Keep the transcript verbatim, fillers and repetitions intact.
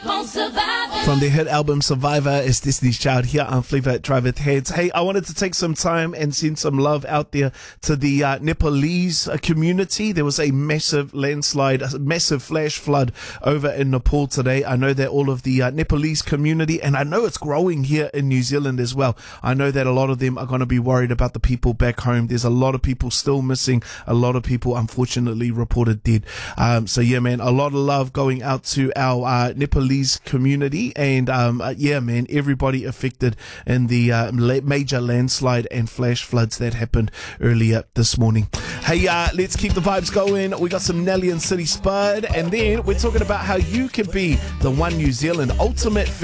From the hit album Survivor is Destiny's Child here on Flavor Drive With Heads. Hey, I wanted to take some time and send some love out there to the uh, Nepalese uh, community. There was a massive landslide, a massive flash flood over in Nepal today. I know that all of the uh, Nepalese community, and I know it's growing here in New Zealand as well. I know that a lot of them are going to be worried about the people back home. There's a lot of people still missing. A lot of people, unfortunately, reported dead. Um, so yeah, man, a lot of love going out to our uh, Nepalese community, and um, uh, yeah, man, everybody affected in the uh, major landslide and flash floods that happened earlier this morning. Hey, uh, let's keep the vibes going. We got some Nelly and City Spud, and then we're talking about how you can be the One New Zealand ultimate